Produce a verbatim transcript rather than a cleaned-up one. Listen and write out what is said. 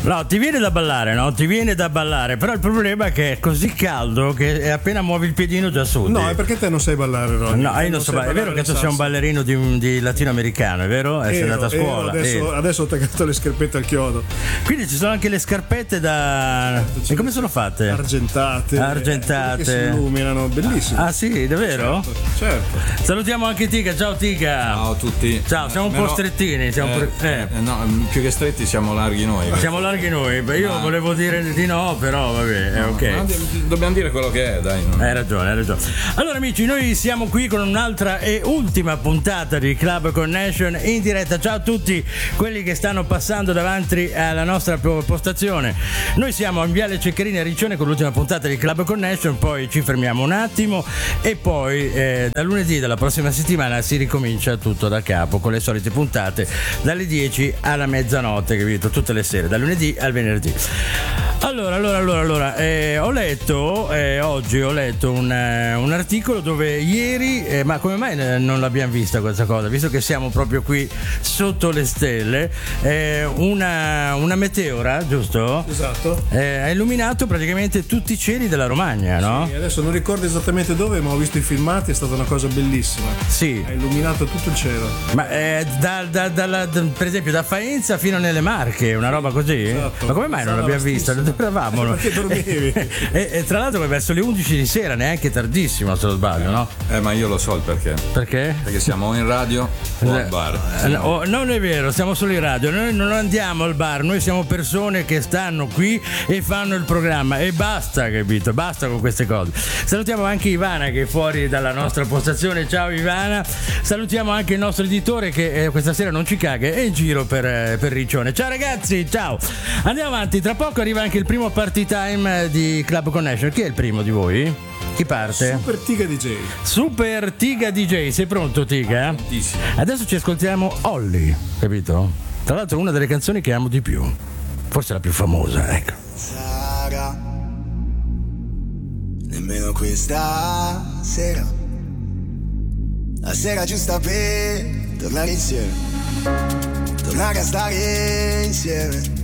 No, ti viene da ballare, no? Ti viene da ballare, però il problema è che è così caldo che appena muovi il piedino già sudi. No, è perché te non sai ballare, Ronny. No, io non so ballare. È vero che tu sei un ballerino di, di latinoamericano, è vero? Sei andato a scuola. Ero, adesso, adesso ho attaccato le scarpette al chiodo. Quindi ci sono anche le scarpette da... E come sono fatte? Argentate. Argentate. Che si illuminano, bellissimo. Ah sì, davvero? Certo, certo. Salutiamo anche Tica, ciao Tica. Ciao a tutti. Ciao, siamo un Però, po' strettini. Siamo eh, pre- eh. eh, no, più che stretti siamo larghi noi. Siamo larghi noi. Beh, io Ma... volevo dire di no, però vabbè, è ok. No, dobbiamo dire quello che è, dai. Non... Hai ragione, hai ragione. Allora amici, noi siamo qui con un'altra e ultima puntata di Club Connection in diretta. Ciao a tutti quelli che stanno passando davanti alla nostra postazione. Noi siamo in Viale Ceccherini a Riccione con l'ultima puntata di Club Connection, poi ci fermiamo un attimo e poi eh, da lunedì della prossima settimana si ricomincia tutto da capo con le solite puntate dalle dieci alla mezzanotte, capito? Tutte le sere, da lunedì al venerdì. Allora, allora, allora, allora eh, ho letto eh, oggi ho letto un, eh, un articolo dove ieri, eh, ma come mai non l'abbiamo vista questa cosa, visto che siamo proprio qui sotto le stelle, eh, una, una meteora, giusto? Esatto. Eh, ha illuminato praticamente tutti i cieli della Romagna, no? Sì, adesso non ricordo esattamente dove, ma ho visto i filmati, è stata una cosa bellissima. Sì. Ha illuminato tutto il cielo. Ma eh, da, da, dalla, da, per esempio da Faenza fino nelle Marche, una roba così? Esatto. Ma come mai non l'abbiamo vista? Dove eravamo? Perché dormivi? e, e tra l'altro verso le undici di sera, neanche tardissimo se non sbaglio, no? Eh, ma io lo so il perché. Perché? Perché siamo in radio o al bar. Eh, no, oh, non è vero, siamo solo in radio, noi non andiamo al bar, noi siamo persone che stanno qui e fanno il programma e basta, capito? Basta con queste cose. Salutiamo anche Ivana che è fuori dalla nostra postazione. Ciao Ivana. Salutiamo anche il nostro editore che eh, questa sera non ci caga, è in giro per, eh, per Riccione. Ciao ragazzi, ciao. Andiamo avanti, tra poco arriva anche il primo party time di Club Connection. Chi è il primo di voi? Chi parte? Super Tiga D J. Super Tiga D J, sei pronto Tiga? Prontissimo. Adesso ci ascoltiamo Holly, capito? Tra l'altro una delle canzoni che amo di più, forse la più famosa, ecco. Sarà nemmeno questa sera, la sera giusta per tornare insieme, tornare a stare insieme.